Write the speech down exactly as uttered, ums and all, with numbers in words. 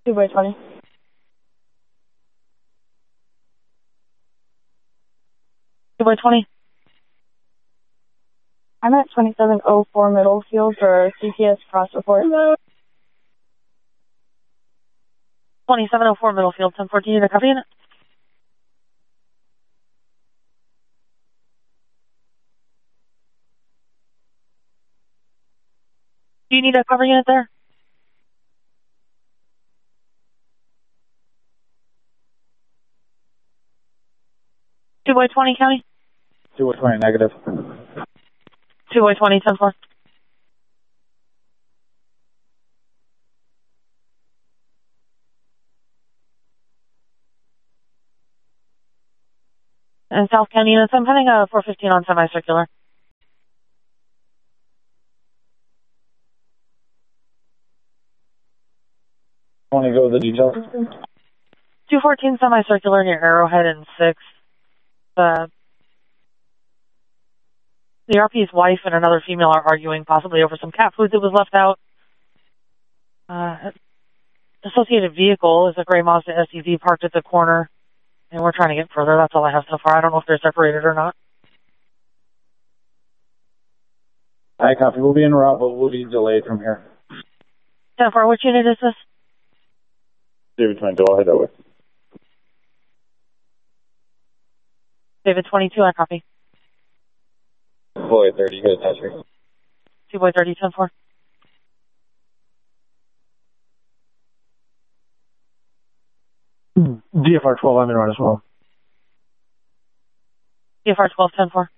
two by twenty. two by twenty. I'm at twenty-seven oh four Middlefield for C P S cross report. twenty-seven oh four Middlefield, ten fourteen, unit cover unit. Do you need a cover unit there? two by twenty, County? two by twenty, negative. two by twenty, ten four. And South County units, I'm heading a four fifteen on semicircular. Want to go with the details? two fourteen semicircular near Arrowhead and six. The, the R P's wife and another female are arguing, possibly over some cat food that was left out. Uh, associated vehicle is a gray Mazda S U V parked at the corner, and we're trying to get further. That's all I have so far. I don't know if they're separated or not. I copy. We'll be en route, but we'll be delayed from here. ten four, which unit is this? David twenty-two, I'll head that way. David twenty-two, I copy. Boy, thirty, good attach me. two boy thirty, ten four. D F R twelve, I'm in route as well. D F R twelve, ten four.